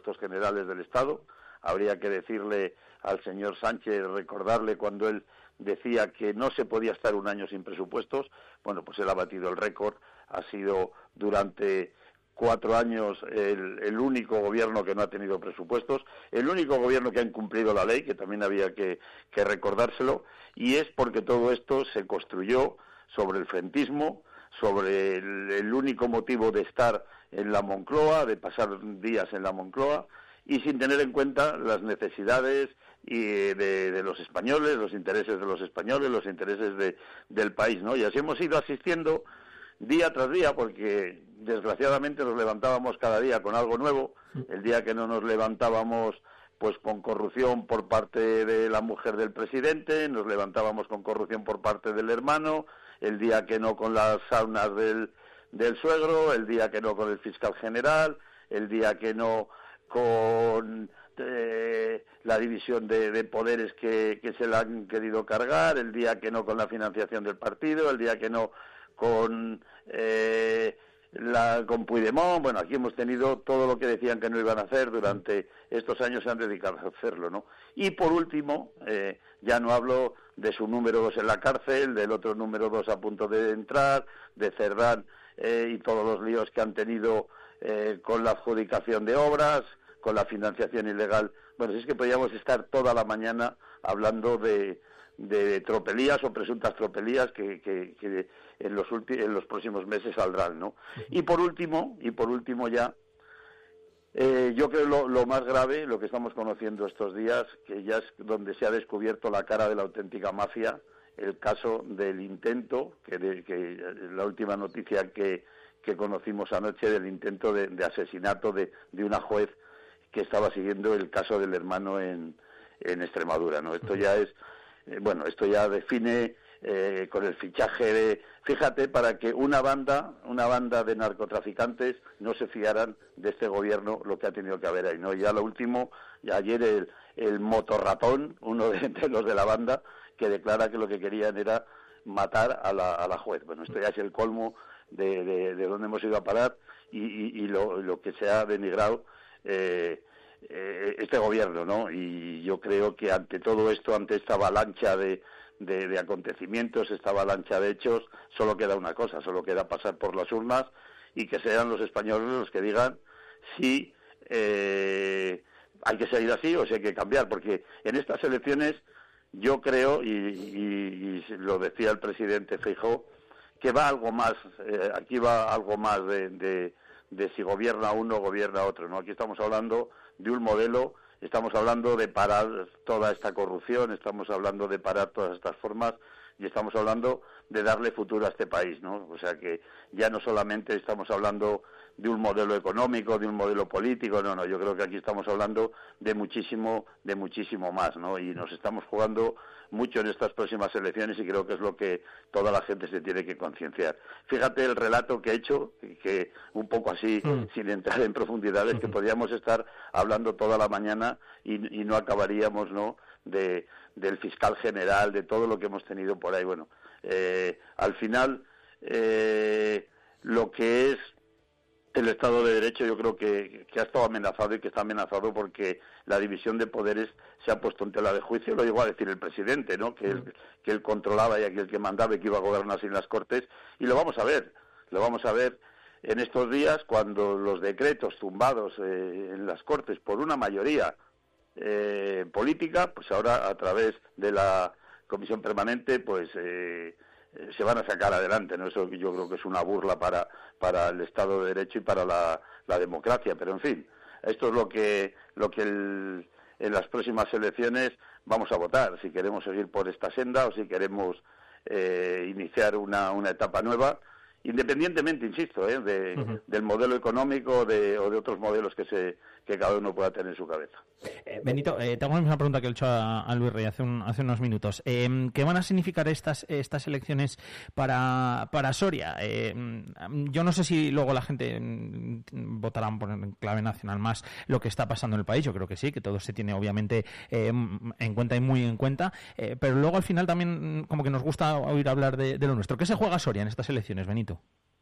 presupuestos generales del Estado. Habría que decirle al señor Sánchez, recordarle cuando él decía que no se podía estar un año sin presupuestos. Bueno, pues él ha batido el récord. Ha sido durante 4 años el único gobierno que no ha tenido presupuestos, el único gobierno que ha incumplido la ley, que también había que recordárselo, y es porque todo esto se construyó sobre el frentismo, sobre el único motivo de estar en la Moncloa, de pasar días en la Moncloa, y sin tener en cuenta las necesidades de los españoles, los intereses de los españoles, los intereses del país, ¿no? Y así hemos ido asistiendo día tras día, porque desgraciadamente nos levantábamos cada día con algo nuevo. El día que no nos levantábamos pues con corrupción por parte de la mujer del presidente, nos levantábamos con corrupción por parte del hermano, el día que no con las saunas del suegro, el día que no con el fiscal general, el día que no con la división de poderes que se la han querido cargar, el día que no con la financiación del partido, el día que no con con Puigdemont. Bueno, aquí hemos tenido todo lo que decían que no iban a hacer durante estos años, se han dedicado a hacerlo, ¿no? Y por último, ya no hablo de su número 2 en la cárcel, del otro número 2 a punto de entrar, de Cerdán y todos los líos que han tenido con la adjudicación de obras, con la financiación ilegal. Bueno, si es que podríamos estar toda la mañana hablando de tropelías o presuntas tropelías que en los próximos meses saldrán, ¿no? Y por último ya, yo creo lo más grave, lo que estamos conociendo estos días, que ya es donde se ha descubierto la cara de la auténtica mafia, el caso del intento, que la última noticia que conocimos anoche, del intento de asesinato de una juez que estaba siguiendo el caso del hermano en Extremadura, ¿no? Esto ya es, esto ya define con el fichaje fíjate, para que una banda de narcotraficantes no se fiaran de este gobierno, lo que ha tenido que haber ahí, ¿no? Ya lo último, ayer el motorratón, uno de los de la banda, que declara que lo que querían era matar a la juez. Bueno, esto ya es el colmo de dónde hemos ido a parar y lo que se ha denigrado este gobierno, ¿no? Y yo creo que ante todo esto, ante esta avalancha de acontecimientos, esta avalancha de hechos, solo queda una cosa, solo queda pasar por las urnas y que sean los españoles los que digan si hay que seguir así o si hay que cambiar, porque en estas elecciones yo creo, y lo decía el presidente Feijóo, que va algo más, aquí va algo más de si gobierna uno o gobierna otro, ¿no? Aquí estamos hablando de un modelo, estamos hablando de parar toda esta corrupción, estamos hablando de parar todas estas formas y estamos hablando de darle futuro a este país, ¿no? O sea que ya no solamente estamos hablando de un modelo económico, de un modelo político, no, yo creo que aquí estamos hablando de muchísimo más, ¿no? Y nos estamos jugando mucho en estas próximas elecciones y creo que es lo que toda la gente se tiene que concienciar. Fíjate el relato que he hecho, que un poco así, sin entrar en profundidades, que podríamos estar hablando toda la mañana y no acabaríamos, ¿no?, del fiscal general, de todo lo que hemos tenido por ahí. Bueno, al final, lo que es el Estado de Derecho, yo creo que ha estado amenazado y que está amenazado porque la división de poderes se ha puesto en tela de juicio. Lo llegó a decir el presidente, ¿no?, que él controlaba y aquel que mandaba y que iba a gobernar sin las Cortes, y lo vamos a ver en estos días, cuando los decretos tumbados en las Cortes por una mayoría política, pues ahora a través de la Comisión Permanente, pues se van a sacar adelante, ¿no? Eso yo creo que es una burla para el Estado de Derecho y para la democracia, pero en fin, esto es lo que en las próximas elecciones vamos a votar, si queremos seguir por esta senda o si queremos iniciar una etapa nueva, independientemente, insisto, del modelo económico o de otros modelos que cada uno pueda tener en su cabeza. Benito, te hago la misma pregunta que he hecho a Luis Rey hace unos minutos. ¿Qué van a significar estas elecciones para Soria? Yo no sé si luego la gente votará por en clave nacional más lo que está pasando en el país. Yo creo que sí, que todo se tiene obviamente en cuenta y muy en cuenta, pero luego al final también como que nos gusta oír hablar de lo nuestro. ¿Qué se juega Soria en estas elecciones, Benito?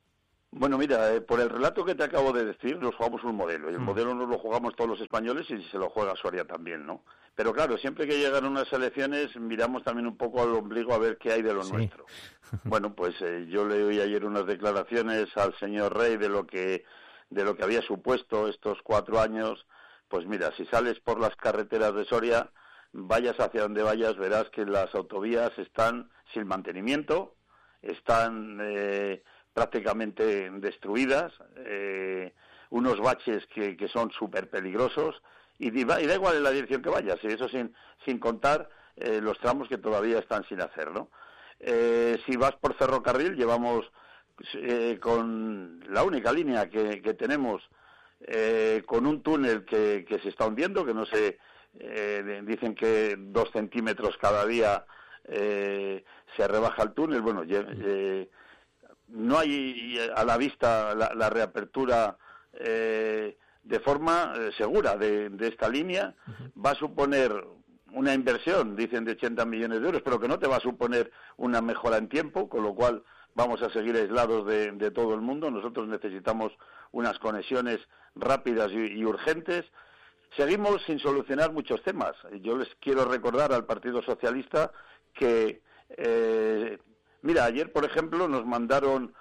Bueno, mira, por el relato que te acabo de decir, nos jugamos un modelo, y el modelo nos lo jugamos todos los españoles y se lo juega Soria también, ¿no? Pero claro, siempre que llegan unas elecciones miramos también un poco al ombligo a ver qué hay de lo nuestro. Bueno, pues yo le oí ayer unas declaraciones al señor Rey de lo que había supuesto estos 4 años. Pues mira, si sales por las carreteras de Soria, vayas hacia donde vayas, verás que las autovías están sin mantenimiento, están prácticamente destruidas, unos baches que son súper peligrosos, y da igual en la dirección que vayas, y eso sin contar los tramos que todavía están sin hacer, ¿no? Si vas por ferrocarril, llevamos con la única línea que tenemos, con un túnel que se está hundiendo, que no sé, dicen que 2 centímetros cada día se rebaja el túnel. Bueno, no hay a la vista la reapertura de forma segura de esta línea. Va a suponer una inversión, dicen, de 80 millones de euros, pero que no te va a suponer una mejora en tiempo, con lo cual vamos a seguir aislados de todo el mundo. Nosotros necesitamos unas conexiones rápidas y urgentes. Seguimos sin solucionar muchos temas. Yo les quiero recordar al Partido Socialista que, mira, ayer, por ejemplo, nos mandaron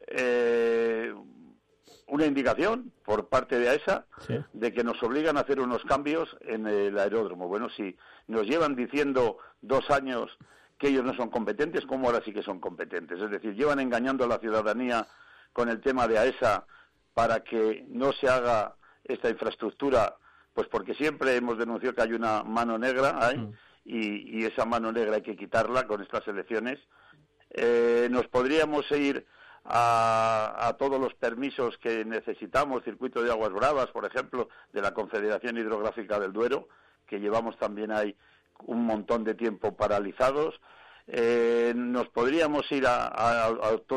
una indicación por parte de AESA, ¿sí?, de que nos obligan a hacer unos cambios en el aeródromo. Bueno, si nos llevan diciendo 2 años que ellos no son competentes, ¿cómo ahora sí que son competentes? Es decir, llevan engañando a la ciudadanía con el tema de AESA para que no se haga esta infraestructura, pues porque siempre hemos denunciado que hay una mano negra ahí, y esa mano negra hay que quitarla con estas elecciones. Nos podríamos ir a todos los permisos que necesitamos, circuito de aguas bravas, por ejemplo, de la Confederación Hidrográfica del Duero, que llevamos también ahí un montón de tiempo paralizados. Nos podríamos ir a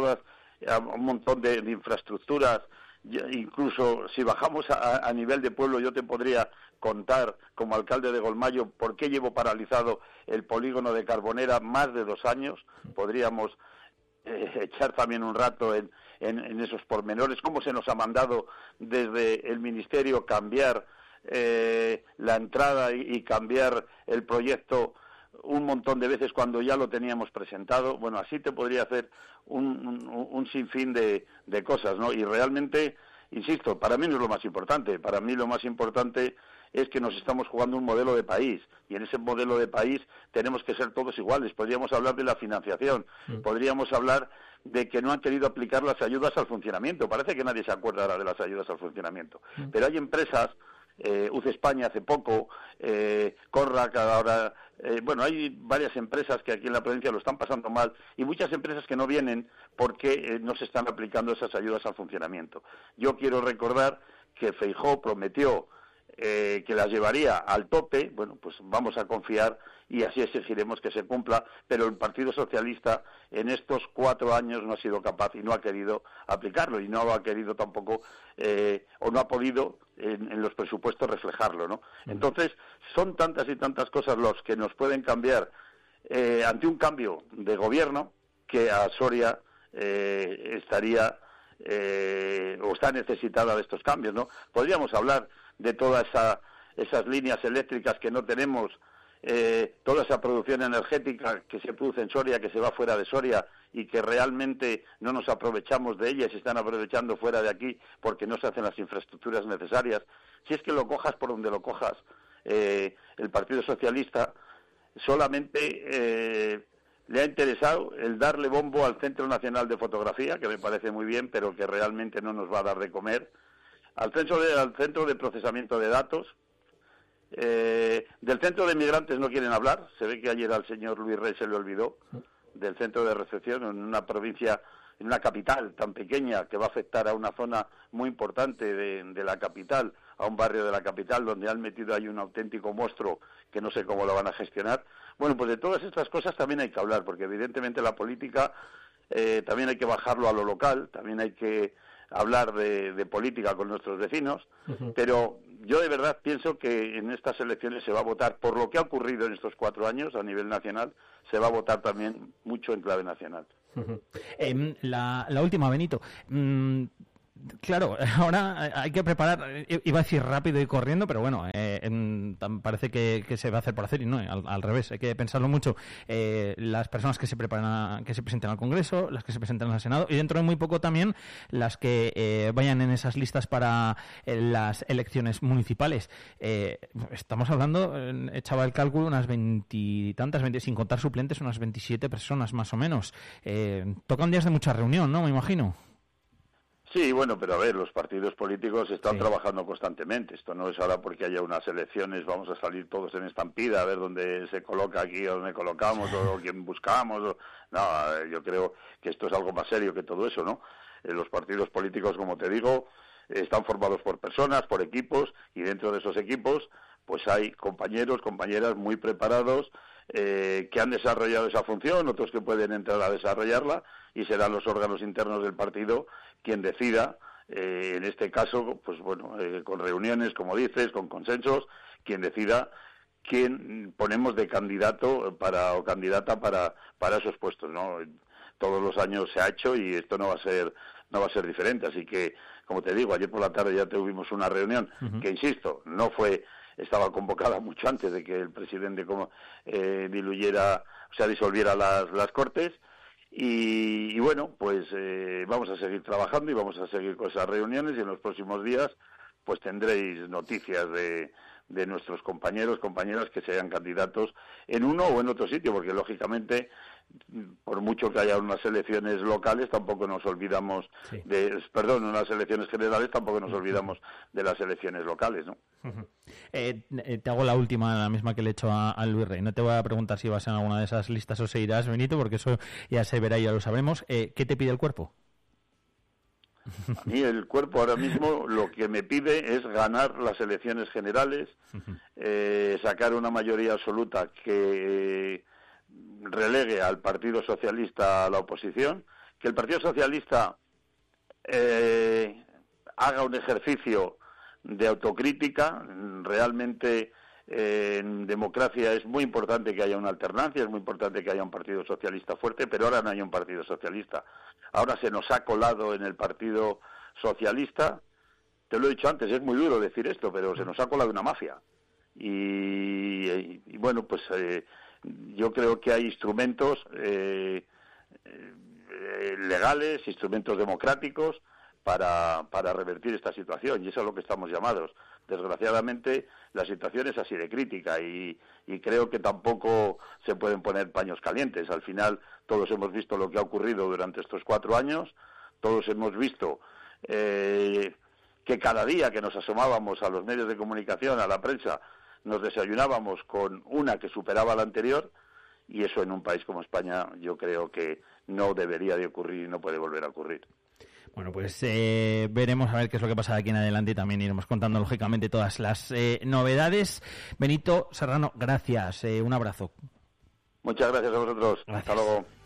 un montón de infraestructuras. Incluso si bajamos a nivel de pueblo, yo te podría contar, como alcalde de Golmayo, por qué llevo paralizado el polígono de Carbonera más de 2 años. Podríamos echar también un rato en esos pormenores, cómo se nos ha mandado desde el Ministerio cambiar la entrada y cambiar el proyecto un montón de veces cuando ya lo teníamos presentado. Bueno, así te podría hacer un sinfín de cosas, ¿no? Y realmente, insisto, para mí no es lo más importante. Para mí lo más importante es que nos estamos jugando un modelo de país, y en ese modelo de país tenemos que ser todos iguales. Podríamos hablar de la financiación, podríamos hablar de que no han querido aplicar las ayudas al funcionamiento. Parece que nadie se acuerda ahora de las ayudas al funcionamiento, pero hay empresas, UCE España hace poco, Corrac ahora, bueno, hay varias empresas que aquí en la provincia lo están pasando mal, y muchas empresas que no vienen porque no se están aplicando esas ayudas al funcionamiento. Yo quiero recordar que Feijóo prometió que las llevaría al tope. Bueno, pues vamos a confiar y así exigiremos que se cumpla, pero el Partido Socialista en estos 4 años no ha sido capaz y no ha querido aplicarlo, y no ha querido tampoco, o no ha podido en los presupuestos reflejarlo, ¿no? Entonces, son tantas y tantas cosas los que nos pueden cambiar ante un cambio de gobierno, que a Soria estaría o está necesitada de estos cambios, ¿no? Podríamos hablar de todas esas líneas eléctricas que no tenemos, toda esa producción energética que se produce en Soria, que se va fuera de Soria, y que realmente no nos aprovechamos de ella, se están aprovechando fuera de aquí porque no se hacen las infraestructuras necesarias. Si es que lo cojas por donde lo cojas, el Partido Socialista solamente le ha interesado el darle bombo al Centro Nacional de Fotografía, que me parece muy bien, pero que realmente no nos va a dar de comer, al Centro de Procesamiento de Datos. Del Centro de Migrantes no quieren hablar. Se ve que ayer al señor Luis Rey se le olvidó del centro de recepción en una provincia, en una capital tan pequeña, que va a afectar a una zona muy importante de la capital, a un barrio de la capital donde han metido ahí un auténtico monstruo que no sé cómo lo van a gestionar. Bueno, pues de todas estas cosas también hay que hablar, porque evidentemente la política también hay que bajarlo a lo local, también hay que hablar de política con nuestros vecinos, pero yo de verdad pienso que en estas elecciones se va a votar, por lo que ha ocurrido en estos 4 años a nivel nacional, se va a votar también mucho en clave nacional. La última, Benito. Claro, ahora hay que preparar, iba a decir rápido y corriendo, pero bueno, parece que se va a hacer por hacer y no, al revés, hay que pensarlo mucho. Las personas que se preparan, que se presenten al Congreso, las que se presenten al Senado y dentro de muy poco también las que vayan en esas listas para las elecciones municipales. Estamos hablando, echaba el cálculo, unas 20 tantas, sin contar suplentes, unas 27 personas más o menos. Tocan días de mucha reunión, ¿no? Me imagino. Sí, bueno, pero a ver, los partidos políticos están trabajando constantemente. Esto no es ahora porque haya unas elecciones, vamos a salir todos en estampida a ver dónde se coloca aquí o dónde colocamos o quién buscamos. No, yo creo que esto es algo más serio que todo eso, ¿no? Los partidos políticos, como te digo, están formados por personas, por equipos, y dentro de esos equipos pues hay compañeros, compañeras muy preparados que han desarrollado esa función, otros que pueden entrar a desarrollarla, y serán los órganos internos del partido quien decida, en este caso, pues bueno, con reuniones, como dices, con consensos, quien decida quién ponemos de candidato o candidata para esos puestos, ¿no? Todos los años se ha hecho y esto no va a ser diferente, así que, como te digo, ayer por la tarde ya tuvimos una reunión que, insisto, estaba convocada mucho antes de que el presidente disolviera las Cortes. Y bueno, pues vamos a seguir trabajando y vamos a seguir con esas reuniones, y en los próximos días pues tendréis noticias de nuestros compañeros, compañeras que sean candidatos en uno o en otro sitio, porque lógicamente, por mucho que haya unas elecciones locales, tampoco nos olvidamos unas elecciones generales, tampoco nos olvidamos de las elecciones locales, ¿no? Te hago la última, la misma que le he hecho a Luis Rey. No te voy a preguntar si vas en alguna de esas listas o se irás, Benito, porque eso ya se verá y ya lo sabremos. ¿Qué te pide el cuerpo? A mí el cuerpo ahora mismo lo que me pide es ganar las elecciones generales, sacar una mayoría absoluta que relegue al Partido Socialista a la oposición, que el Partido Socialista haga un ejercicio de autocrítica. Realmente en democracia es muy importante que haya una alternancia, es muy importante que haya un Partido Socialista fuerte, pero ahora no hay un Partido Socialista. Ahora se nos ha colado en el Partido Socialista, te lo he dicho antes, es muy duro decir esto, pero se nos ha colado una mafia. Y bueno, pues yo creo que hay instrumentos legales, instrumentos democráticos para revertir esta situación, y eso es lo que estamos llamados. Desgraciadamente la situación es así de crítica y creo que tampoco se pueden poner paños calientes. Al final todos hemos visto lo que ha ocurrido durante estos 4 años, todos hemos visto que cada día que nos asomábamos a los medios de comunicación, a la prensa, nos desayunábamos con una que superaba a la anterior, y eso en un país como España yo creo que no debería de ocurrir y no puede volver a ocurrir. Bueno, pues veremos a ver qué es lo que pasa de aquí en adelante y también iremos contando, lógicamente, todas las novedades. Benito Serrano, gracias. Un abrazo. Muchas gracias a vosotros. Gracias. Hasta luego.